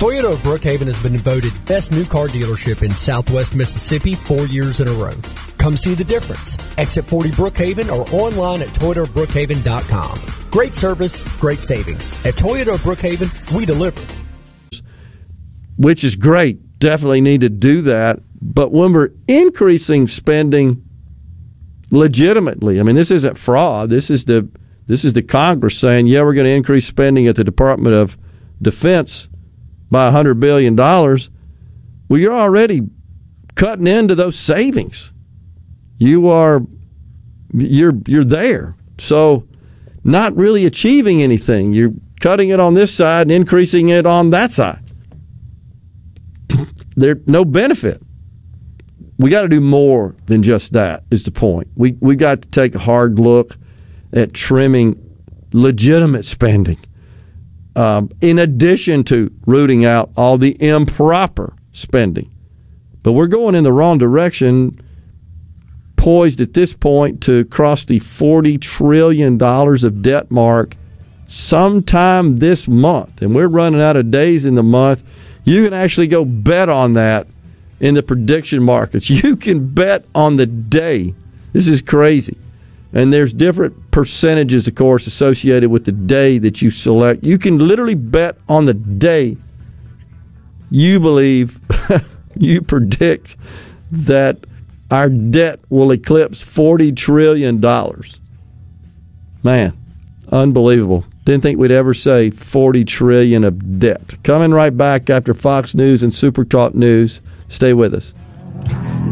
Toyota of Brookhaven has been voted best new car dealership in Southwest Mississippi 4 years in a row. Come see the difference. Exit 40 Brookhaven or online at ToyotaBrookhaven.com. Great service, great savings. At Toyota of Brookhaven, we deliver. Which is great. Definitely need to do that. But when we're increasing spending legitimately, I mean, this isn't fraud. This is the Congress saying, yeah, we're going to increase spending at the Department of Defense by $100 billion. Well, you're already cutting into those savings. You're there. So not really achieving anything. You're cutting it on this side and increasing it on that side. There's no benefit. We got to do more than just that is the point. We got to take a hard look at trimming legitimate spending, in addition to rooting out all the improper spending. But we're going in the wrong direction, poised at this point to cross the $40 trillion of debt mark sometime this month. And we're running out of days in the month. You can actually go bet on that in the prediction markets. You can bet on the day. This is crazy. And there's different percentages, of course, associated with the day that you select. You can literally bet on the day you believe, you predict that our debt will eclipse $40 trillion. Man, unbelievable. Didn't think we'd ever say $40 trillion of debt. Coming right back after Fox News and Super Talk News. Stay with us.